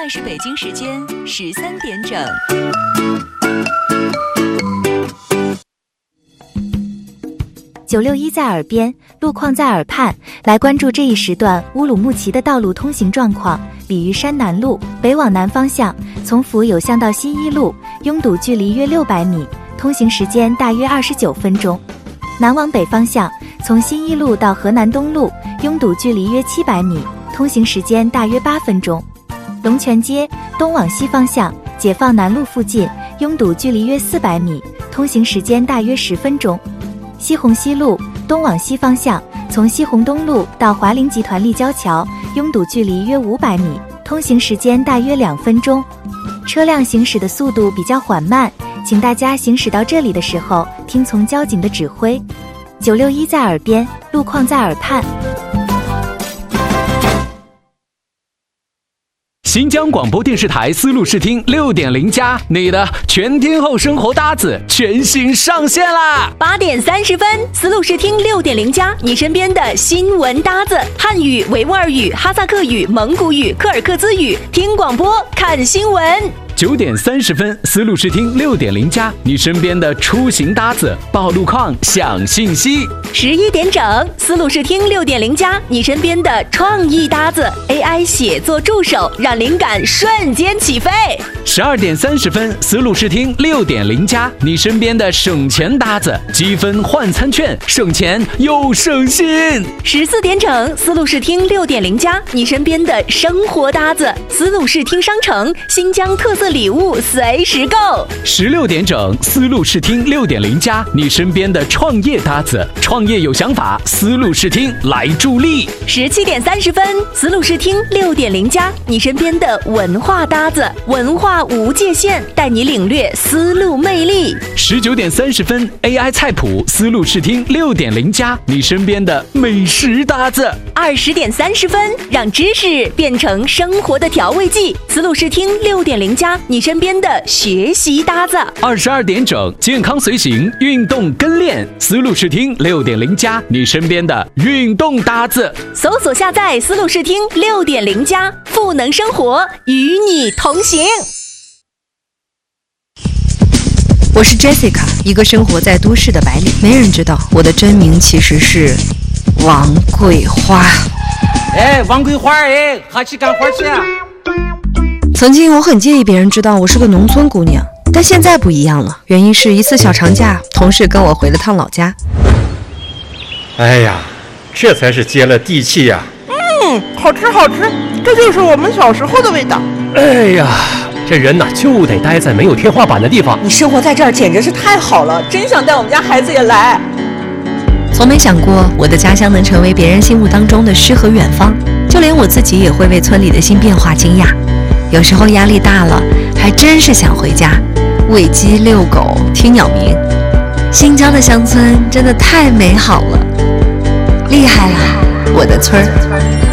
在是北京时间13点整。 961在耳边，路况在耳畔，来关注这一时段乌鲁木齐的道路通行状况。鲤鱼山南路北往南方向，从府有巷到新一路，拥堵距离约600米，通行时间大约29分钟。南往北方向，从新一路到河南东路，拥堵距离约700米，通行时间大约8分钟。龙泉街东往西方向，解放南路附近，拥堵距离约400米，通行时间大约10分钟。西虹西路东往西方向，从西虹东路到华菱集团立交桥，拥堵距离约500米，通行时间大约2分钟。车辆行驶的速度比较缓慢，请大家行驶到这里的时候听从交警的指挥。961在耳边，路况在耳畔。 新疆广播电视台丝路视听6.0+，你的全天候生活搭子全新上线啦 ！8点30分，丝路视听6.0+，你身边的新闻搭子，汉语、维吾尔语、哈萨克语、蒙古语、柯尔克孜语，听广播看新闻。 9点30分，丝路视听6.0+，你身边的出行搭子，报路况、享信息。 11点整，丝路视听6.0+，你身边的创意搭子 ，AI 写作助手，让灵感瞬间起飞。 12点30分，丝路视听6.0+，你身边的省钱搭子，积分换餐券，省钱又省心。 14点整，丝路视听6.0+，你身边的生活搭子，丝路视听商城，新疆特色礼物随时购。 16点整，丝路视听6.0+，你身边的创业搭子，创业有想法，丝路视听来助力。 17点30分，丝路视听6.0+，你身边的文化搭子，文化无界限，带你领略丝路魅力。 19点30分 ，AI 菜谱，丝路视听6.0+，你身边的美食搭子。 20点30分，让知识变成生活的调味剂，丝路视听6.0+，你身边的学习搭子。 22点整，健康随行，运动跟练，丝路视听6.0+，你身边的运动搭子。 搜索下载丝路视听6.0+，赋能生活，与你同行。 我是 Jessica， 一个生活在都市的白领，没人知道我的真名其实是王桂花。 哎，王桂花，哎，哈去干活去啊！ 曾经我很介意别人知道我是个农村姑娘，但现在不一样了。原因是一次小长假，同事跟我回了趟老家。 哎呀，这才是接了地气呀！ 好吃好吃，这就是我们小时候的味道。 哎呀，这人呐就得待在没有天花板的地方。 你生活在这儿简直是太好了，真想带我们家孩子也来。 从没想过我的家乡能成为别人心目当中的诗和远方，就连我自己也会为村里的新变化惊讶。有时候压力大了，还真是想回家，喂鸡、遛狗、听鸟鸣。新疆的乡村真的太美好了，厉害了，我的村儿。